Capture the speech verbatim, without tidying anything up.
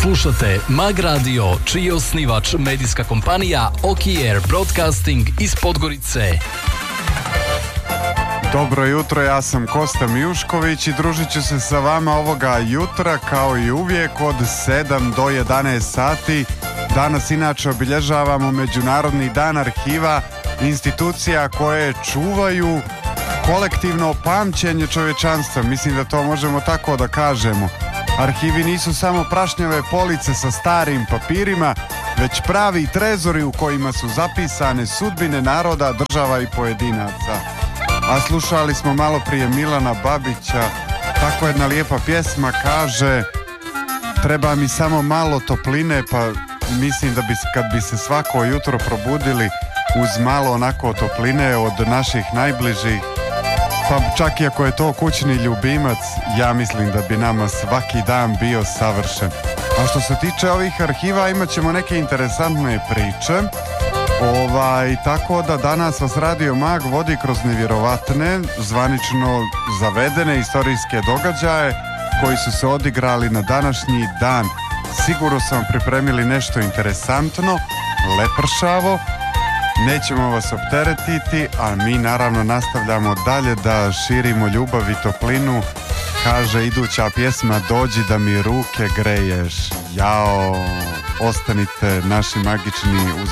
Slušate Mag Radio, čiji je osnivač medijska kompanija Oki Air Broadcasting iz Podgorice. Dobro jutro, ja sam Kosta Mijušković i družit ću se sa vama ovoga jutra kao i uvijek od sedam do jedanaest sati. Danas inače obilježavamo Međunarodni dan arhiva, institucija koje čuvaju kolektivno pamćenje čovječanstva. Mislim da to možemo tako da kažemo. Arhivi nisu samo prašnjave police sa starim papirima, već pravi trezori u kojima su zapisane sudbine naroda, država i pojedinaca. A slušali smo malo prije Milana Babića, tako jedna lijepa pjesma kaže: treba mi samo malo topline, pa mislim da bi kad bi se svako jutro probudili uz malo onako topline od naših najbližih, pa čak i ako je to kućni ljubimac, ja mislim da bi nama svaki dan bio savršen. A što se tiče ovih arhiva, imat ćemo neke interesantne priče. Ovaj, tako da danas vas Radio Mag vodi kroz nevjerovatne, zvanično zavedene istorijske događaje koji su se odigrali na današnji dan. Sigurno sam vam pripremili nešto interesantno, lepršavo. Nećemo vas opteretiti, a mi naravno nastavljamo dalje da širimo ljubav i toplinu. Kaže iduća pjesma: dođi da mi ruke greješ. Jao, ostanite naši magični uz